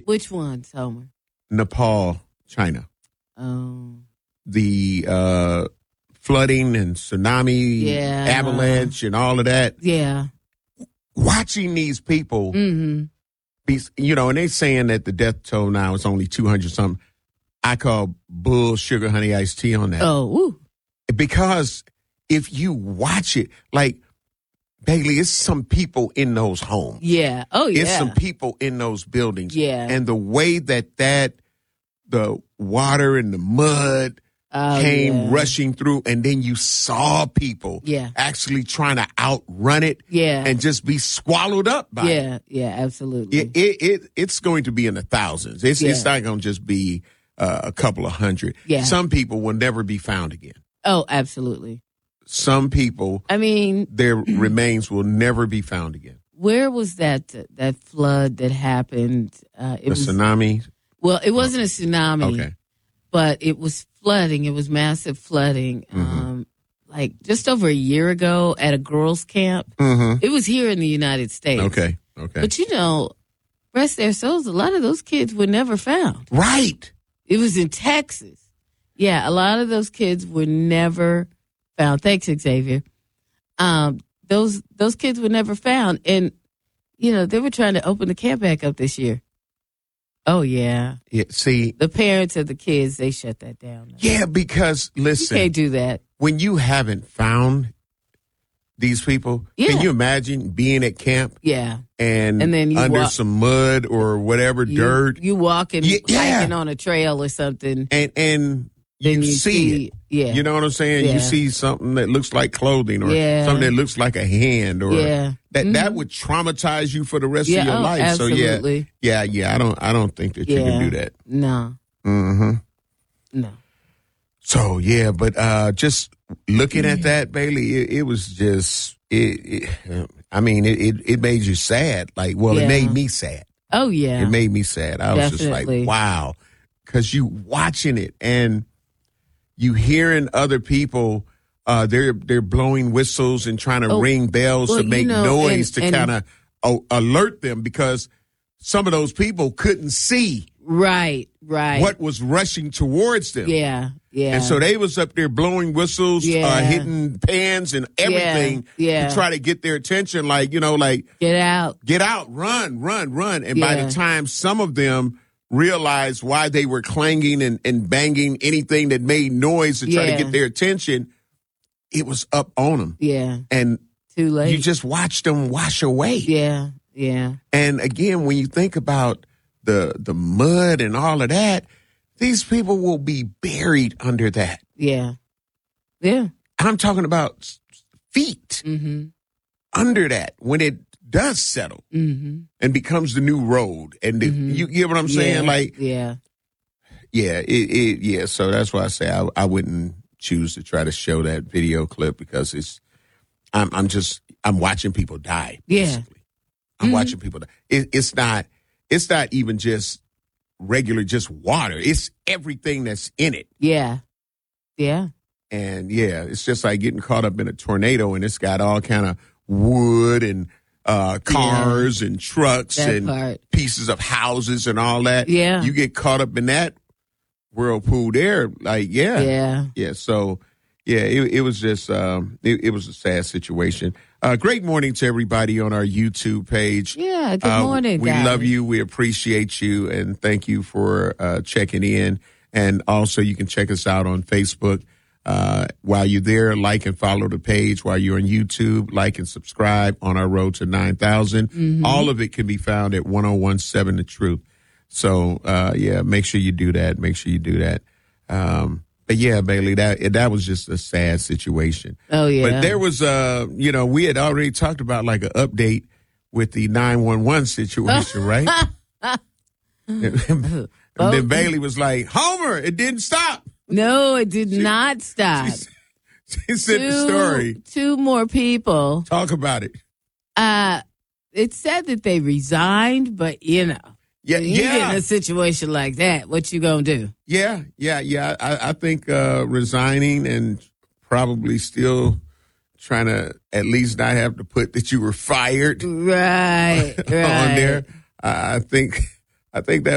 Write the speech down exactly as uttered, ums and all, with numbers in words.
Which ones, Homer? Nepal, China. Oh. The uh, flooding and tsunami, Yeah. avalanche and all of that. Yeah. Watching these people, Mm-hmm. be, you know, and they're saying that the death toll now is only two hundred something. I call bull sugar honey iced tea on that. Oh, woo. Because if you watch it, like, Bailey, it's some people in those homes. Yeah. Oh, yeah. It's some people in those buildings. Yeah. And the way that that, the water and the mud Oh, came yeah. rushing through, and then you saw people Yeah. actually trying to outrun it Yeah. and just be swallowed up by it. Yeah. Yeah, absolutely. It, it, it it's going to be in the thousands. It's, Yeah. it's not going to just be uh, a couple of hundred. Yeah. Some people will never be found again. Oh, absolutely. Some people, I mean, their remains will never be found again. where was that that flood that happened? Uh, it The was tsunami. well, it wasn't a tsunami, Okay. but it was flooding. It was massive flooding. Mm-hmm. Um, like just over a year ago at a girls' camp. Mm-hmm. It was here in the United States. Okay. Okay. But you know, rest their souls. A lot of those kids were never found. Right. It was in Texas. Yeah, a lot of those kids were never found. Thanks, Xavier. Um, those those kids were never found, and you know they were trying to open the camp back up this year. Oh yeah, Yeah. See. the parents of the kids they shut that down. Yeah, because You listen, can't do that. when you haven't found these people, Yeah. can you imagine being at camp Yeah, and, And then you under walk- some mud or whatever you, dirt, You walking, Yeah, yeah. hiking on a trail or something. and and you, Then you see, see, it. yeah, You know what I'm saying? Yeah. You see something that looks like clothing or Yeah. something that looks like a hand or Yeah. that Mhm. that would traumatize you for the rest yeah, of your oh, life. absolutely. So yeah, yeah, yeah. I don't I don't think that you Yeah. can do that. No, Mm-hmm. no. So yeah, but uh, just looking at that, Bailey, it, it was just it. it I mean, it, it it made you sad. Like, well, Yeah. it made me sad. Oh yeah, It made me sad. I was just Definitely. like, wow, because you watching it and you hearing other people. Uh, they're they're blowing whistles and trying to Oh, ring bells well, to you make know, noise and- to and- kind of uh, alert them because some of those people couldn't see right, right. what was rushing towards them. Yeah, yeah. And so they was up there blowing whistles, Yeah. uh, hitting pans and everything yeah. to try to get their attention. Like, you know, like, Get out. get out, run, run, run. And by Yeah. the time some of them realized why they were clanging and, and banging anything that made noise to try Yeah. to get their attention, it was up on them. Yeah, And too late. you just watched them wash away. yeah, yeah, And again, when you think about the the mud and all of that, these people will be buried under that. yeah, yeah. I'm talking about s- feet Mm-hmm. under that when it does settle Mm-hmm. and becomes the new road. And the, Mhm. you get what I'm saying? Yeah, Like, yeah, yeah, it, it, yeah. So that's why I say I, I wouldn't choose to try to show that video clip because it's, I'm, I'm just, I'm watching people die. Yeah. Basically. I'm Mhm. watching people die. It, it's not, it's not even just regular, just water. It's everything that's in it. yeah, yeah, And yeah, it's just like getting caught up in a tornado and it's got all kind of wood and uh, cars and trucks that and part. pieces of houses and all that. Yeah. You get caught up in that whirlpool there. Like, yeah. Yeah. Yeah. So, yeah, it, it was just, um, it, it was a sad situation. Uh, great morning to everybody on our YouTube page. Yeah, good Uh, morning, We guys. love you. We appreciate you. And thank you for uh, checking in. And also, you can check us out on Facebook. Uh, while you're there, like and follow the page. While you're on YouTube, like and subscribe on our road to nine thousand. Mm-hmm. All of it can be found at one oh one seven The Truth. So, uh, yeah, make sure you do that. Make sure you do that. Um, but yeah, Bailey, that that was just a sad situation. Oh, yeah. But there was, uh, you know, we had already talked about like an update with the nine one one situation, right? and Oh. then Bailey was like, Homer, it didn't stop. No, it did not stop. She said the story. Two more people. Talk about it. Uh, it said that they resigned, but you know, Yeah, you get in yeah, a situation like that, what you gonna do? yeah, yeah, yeah. I, I think uh, resigning and probably still trying to at least not have to put that you were fired Right, right. on there. I I think, I think that